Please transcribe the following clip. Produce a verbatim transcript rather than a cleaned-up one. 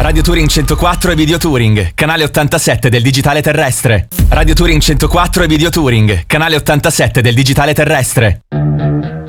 Radio Touring centoquattro e Video Touring, canale ottantasette del digitale terrestre. Radio Touring centoquattro e Video Touring, canale ottantasette del digitale terrestre.